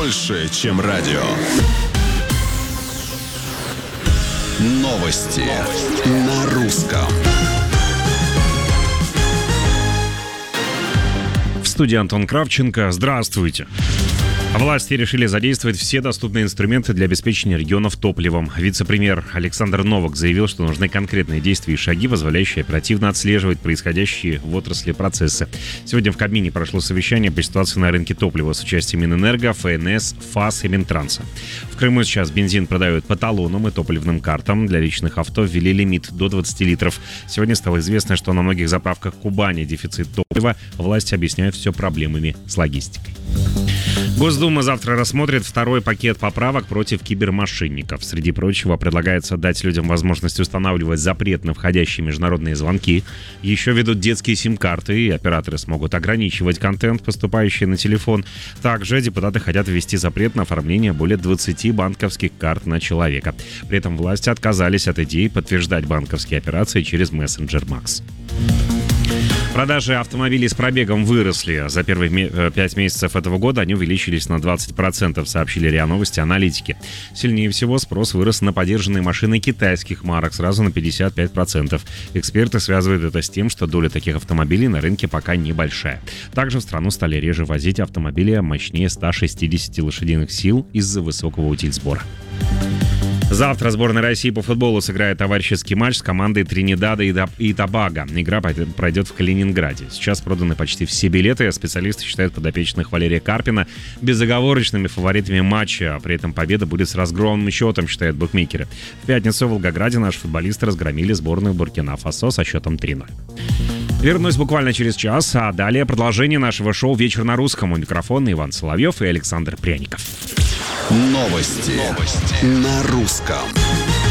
больше, чем радио. Новости на русском. В студии Антон Кравченко. Здравствуйте. Власти решили задействовать все доступные инструменты для обеспечения регионов топливом. Вице-премьер Александр Новак заявил, что нужны конкретные действия и шаги, позволяющие оперативно отслеживать происходящие в отрасли процессы. Сегодня в Кабмине прошло совещание по ситуации на рынке топлива с участием Минэнерго, ФНС, ФАС и Минтранса. В Крыму сейчас бензин продают по талонам и топливным картам. Для личных авто ввели лимит до 20 литров. Сегодня стало известно, что на многих заправках Кубани дефицит топлива. Власти объясняют все проблемами с логистикой. Госдума завтра рассмотрит второй пакет поправок против кибермошенников. Среди прочего, предлагается дать людям возможность устанавливать запрет на входящие международные звонки. Еще ведут детские сим-карты, и операторы смогут ограничивать контент, поступающий на телефон. Также депутаты хотят ввести запрет на оформление более 20 банковских карт на человека. При этом власти отказались от идеи подтверждать банковские операции через мессенджер Макс. Продажи автомобилей с пробегом выросли. За первые 5 месяцев этого года они увеличились на 20%, сообщили РИА Новости аналитики. Сильнее всего спрос вырос на подержанные машины китайских марок, сразу на 55%. Эксперты связывают это с тем, что доля таких автомобилей на рынке пока небольшая. Также в страну стали реже возить автомобили мощнее 160 лошадиных сил из-за высокого утильсбора. Завтра сборная России по футболу сыграет товарищеский матч с командой Тринидада и Тобаго. Игра пройдет в Калининграде. Сейчас проданы почти все билеты. Специалисты считают подопечных Валерия Карпина безоговорочными фаворитами матча. При этом победа будет с разгромным счетом, считают букмекеры. В пятницу в Волгограде наши футболисты разгромили сборную Буркина-Фасо со счетом 3-0. Вернусь буквально через час, а далее продолжение нашего шоу «Вечер на русском». У микрофона Иван Соловьев и Александр Пряников. Новости на русском.